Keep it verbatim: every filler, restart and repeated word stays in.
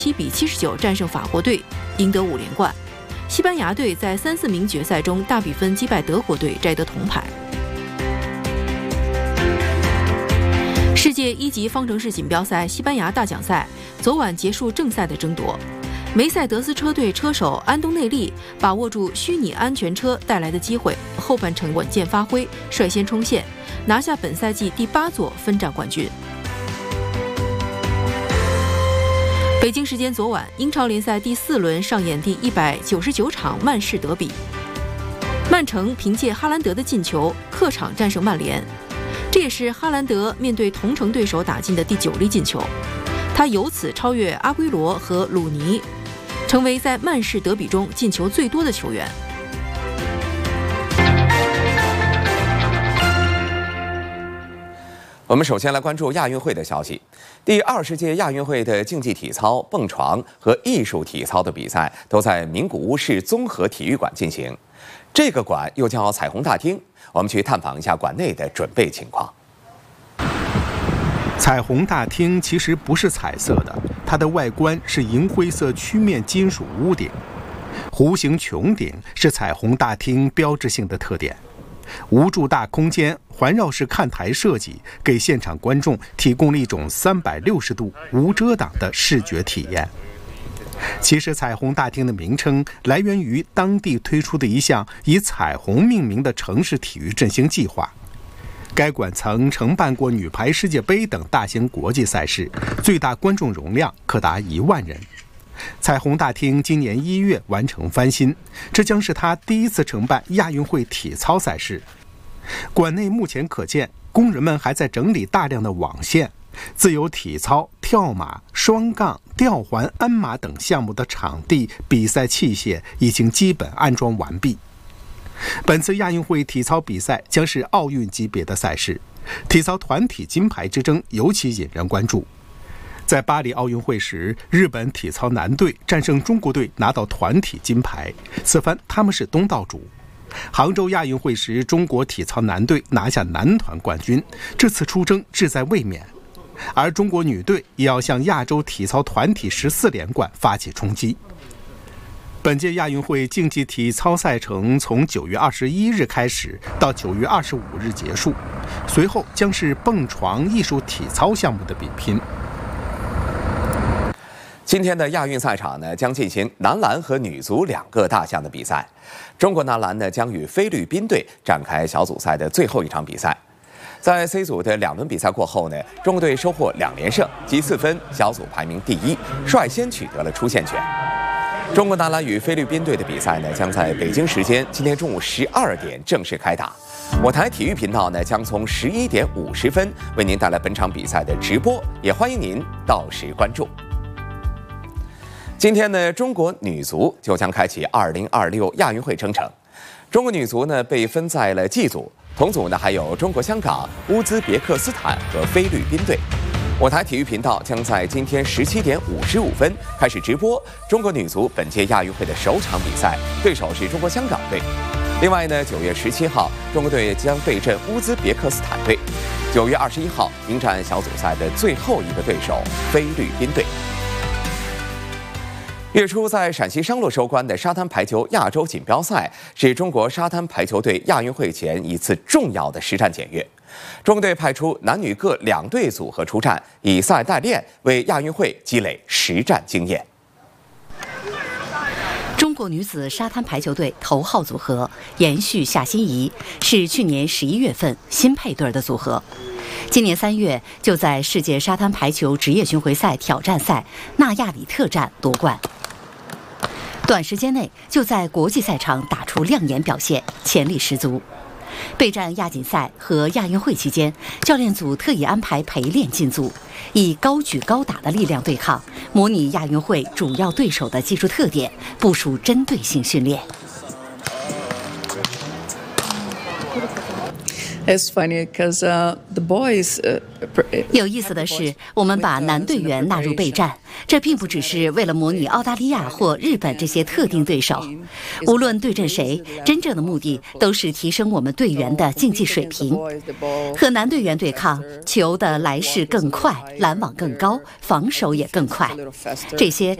七比七十九战胜法国队，赢得五连冠。西班牙队在三四名决赛中大比分击败德国队，摘得铜牌。世界一级方程式锦标赛西班牙大奖赛昨晚结束正赛的争夺，梅赛德斯车队车手安东内利把握住虚拟安全车带来的机会，后半程稳健发挥，率先冲线，拿下本赛季第八座分站冠军。北京时间昨晚，英超联赛第四轮上演第一百九十九场曼市德比，曼城凭借哈兰德的进球客场战胜曼联，这也是哈兰德面对同城对手打进的第九粒进球，他由此超越阿圭罗和鲁尼，成为在曼市德比中进球最多的球员。 我们首先来关注亚运会的消息。第二十届亚运会的竞技体操、蹦床和艺术体操的比赛都在名古屋市综合体育馆进行。这个馆又叫彩虹大厅，我们去探访一下馆内的准备情况。 彩虹大厅其实不是彩色的，它的外观是银灰色曲面金属屋顶，弧形穹顶是彩虹大厅标志性的特点。无柱大空间环绕式看台设计，给现场观众提供了一种三百六十度无遮挡的视觉体验。其实彩虹大厅的名称来源于当地推出的一项以彩虹命名的城市体育振兴计划。该馆曾承办过女排世界杯等大型国际赛事，最大观众容量可达一万人。彩虹大厅今年一月完成翻新，这将是他第一次承办亚运会体操赛事。馆内目前可见，工人们还在整理大量的网线，自由体操、跳马、双杠、吊环、鞍马等项目的场地、比赛器械已经基本安装完毕。本次亚运会体操比赛将是奥运级别的赛事，体操团体金牌之争尤其引人关注。在巴黎奥运会时，日本体操男队战胜中国队拿到团体金牌，此番他们是东道主。杭州亚运会时，中国体操男队拿下男团冠军，这次出征志在卫冕。而中国女队也要向亚洲体操团体十四连冠发起冲击。本届亚运会竞技体操赛程从九月二十一日开始到九月二十五日结束，随后将是蹦床艺术体操项目的比拼。 今天的亚运赛场呢，将进行男篮和女足两个大项的比赛。中国男篮呢，将与菲律宾队展开小组赛的最后一场比赛。在 C 组的两轮比赛过后呢，中国队收获两连胜，积四分，小组排名第一，率先取得了出线权。中国男篮与菲律宾队的比赛呢，将在北京时间今天中午十二点正式开打。我台体育频道呢，将从十一点五十分为您带来本场比赛的直播，也欢迎您到时关注。今天呢，中国女足就将开启二零二六亚运会征程。中国女足呢被分在了 G 组，同组呢还有中国香港、乌兹别克斯坦和菲律宾队。我台体育频道将在今天十七点五十五分开始直播中国女足本届亚运会的首场比赛，对手是中国香港队。另外呢，九月十七号，中国队将对阵乌兹别克斯坦队；九月二十一号，迎战小组赛的最后一个对手菲律宾队。月初在陕西商洛收官的沙滩排球亚洲锦标赛，是中国沙滩排球队亚运会前一次重要的实战检阅。中国队派出男女各两队组合出战，以赛代练，为亚运会积累实战经验。 中国女子沙滩排球队头号组合延续夏欣怡，是去年十一月份新配对的组合。今年三月就在世界沙滩排球职业巡回赛挑战赛纳亚里特站夺冠。短时间内就在国际赛场打出亮眼表现，潜力十足。备战亚锦赛和亚运会期间，教练组特意安排陪练进组，以高举高打的力量对抗，模拟亚运会主要对手的技术特点，部署针对性训练。 It's funny because uh, the boys. Uh, 有意思的是，我们把男队员纳入备战，这并不只是为了模拟澳大利亚或日本这些特定对手。无论对阵谁，真正的目的都是提升我们队员的竞技水平。和男队员对抗，球的来势更快，拦网更高，防守也更快。这些